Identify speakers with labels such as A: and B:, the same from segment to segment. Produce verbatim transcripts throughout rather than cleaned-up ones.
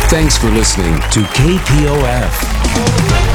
A: Thanks for listening to K P O F.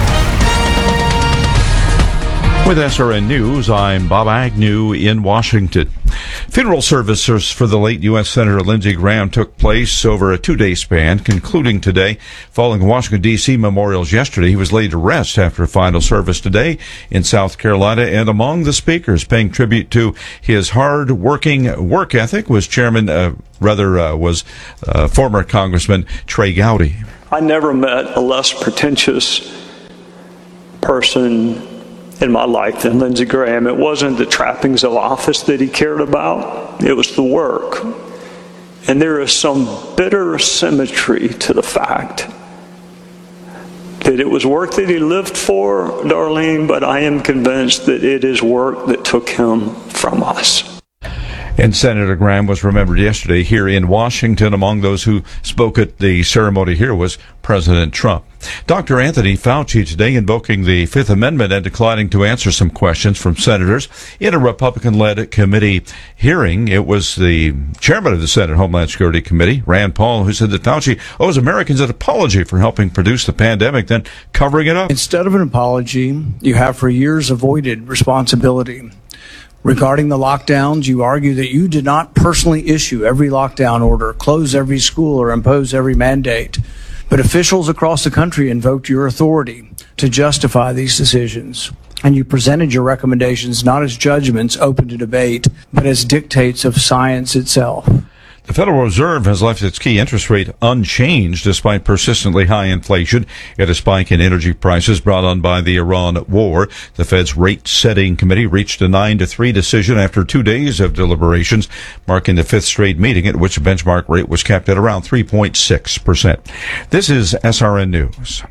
B: With S R N News, I'm Bob Agnew in Washington. Funeral services for the late U S Senator Lindsey Graham took place over a two-day span, concluding today. Following Washington, D C memorials yesterday, he was laid to rest after a final service today in South Carolina. And among the speakers paying tribute to his hard-working work ethic was Chairman, uh, rather, uh, was uh, former Congressman Trey Gowdy.
C: I never met a less pretentious person in my life than Lindsey Graham. It wasn't the trappings of office that he cared about, it was the work. And there is some bitter symmetry to the fact that it was work that he lived for, Darlene, but I am convinced that it is work that took him from us.
B: And Senator Graham was remembered yesterday here in Washington. Among those who spoke at the ceremony here was President Trump. Doctor Anthony Fauci today invoking the Fifth Amendment and declining to answer some questions from senators in a Republican-led committee hearing. It was the chairman of the Senate Homeland Security Committee, Rand Paul, who said that Fauci owes Americans an apology for helping produce the pandemic, then covering it up.
D: Instead of an apology, you have for years avoided responsibility. Regarding the lockdowns, you argue that you did not personally issue every lockdown order, close every school, or impose every mandate. But officials across the country invoked your authority to justify these decisions. And you presented your recommendations not as judgments open to debate, but as dictates of science itself.
B: The Federal Reserve has left its key interest rate unchanged despite persistently high inflation and a spike in energy prices brought on by the Iran war. The Fed's rate-setting committee reached a nine to three decision after two days of deliberations, marking the fifth straight meeting at which the benchmark rate was kept at around three point six percent. This is S R N News.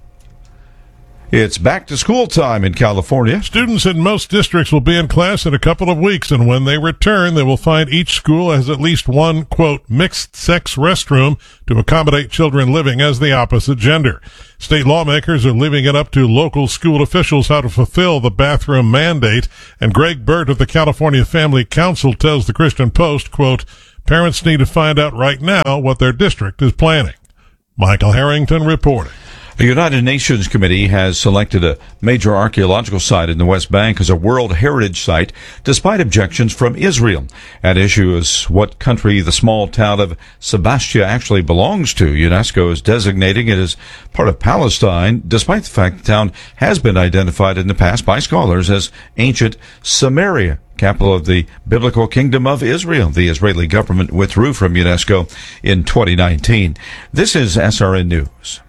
B: It's back to school time in California.
E: Students in most districts will be in class in a couple of weeks, and when they return, they will find each school has at least one, quote, mixed-sex restroom to accommodate children living as the opposite gender. State lawmakers are leaving it up to local school officials how to fulfill the bathroom mandate, and Greg Burt of the California Family Council tells the Christian Post, quote, parents need to find out right now what their district is planning. Michael Harrington reporting.
B: The United Nations Committee has selected a major archaeological site in the West Bank as a World Heritage Site, despite objections from Israel. At issue is what country the small town of Sebastia actually belongs to. UNESCO is designating it as part of Palestine, despite the fact the town has been identified in the past by scholars as ancient Samaria, capital of the Biblical Kingdom of Israel. The Israeli government withdrew from UNESCO in twenty nineteen. This is S R N News.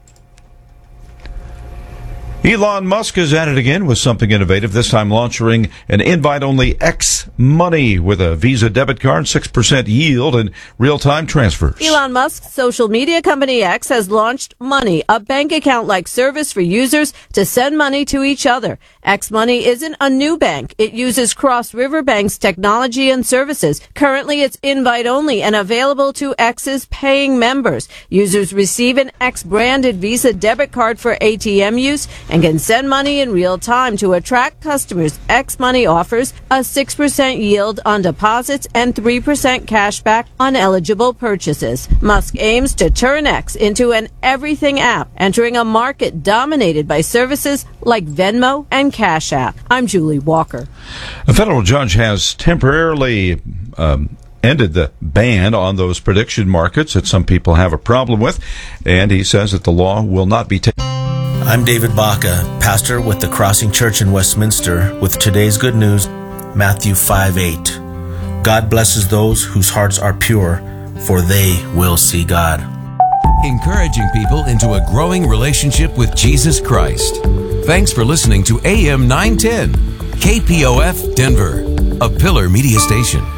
B: Elon Musk is at it again with something innovative, this time launching an invite-only X Money with a Visa debit card, six percent yield, and real-time transfers.
F: Elon Musk's social media company X has launched Money, a bank account-like service for users to send money to each other. X Money isn't a new bank. It uses Cross River Bank's technology and services. Currently, it's invite-only and available to X's paying members. Users receive an X-branded Visa debit card for A T M use and can send money in real time. To attract customers, X Money offers a six percent yield on deposits and three percent cash back on eligible purchases. Musk aims to turn X into an everything app, entering a market dominated by services like Venmo and Cash App. I'm Julie Walker.
B: A federal judge has temporarily um, ended the ban on those prediction markets that some people have a problem with, and he says that the law will not be taken.
G: I'm David Baca, pastor with the Crossing Church in Westminster, with today's good news, Matthew five eight. God blesses those whose hearts are pure, for they will see God.
A: Encouraging people into a growing relationship with Jesus Christ. Thanks for listening to A M nine ten, K P O F Denver, a Pillar Media Station.